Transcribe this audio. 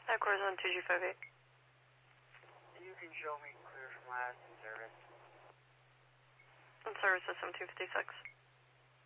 Echoes on 2G58. You can show me clear from last in service. In service system 256.